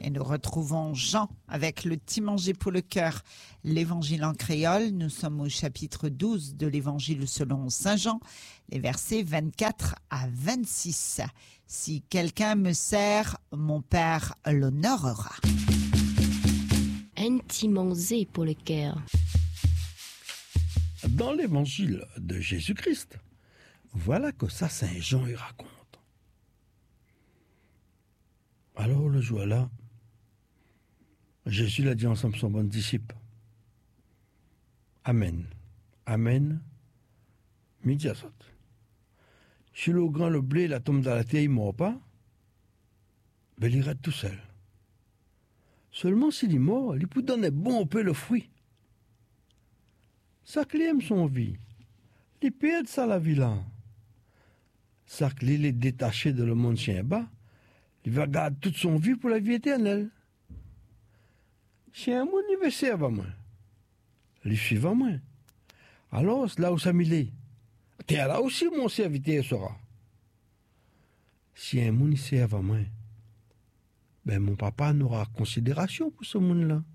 Et nous retrouvons Jean avec le petit manger pour le cœur, l'évangile en créole. Nous sommes au chapitre 12 de l'évangile selon Saint Jean, les versets 24 à 26. Si quelqu'un me sert, mon Père l'honorera. Un petit manger pour le cœur. Dans l'évangile de Jésus-Christ, voilà que ça Saint Jean y raconte. Alors le jour-là, Jésus l'a dit ensemble son bon disciple. Amen. Amen. Midi à saute. Si le grand le blé la tombe dans la terre, il ne mord pas, ben il reste tout seul. Seulement s'il est mort, il peut donner bon au peu le fruit. Ça qu'il aime son vie. Il perd ça la vie là. Ça qu'il est détaché de le monde chien bas, il va garder toute son vie pour la vie éternelle. Si un monde il veut servir à moi, il suit à moi. Alors, là où ça m'y est, t'es là aussi mon serviteur sera. Si un monde il sert à moi, ben mon papa n'aura considération pour ce monde-là.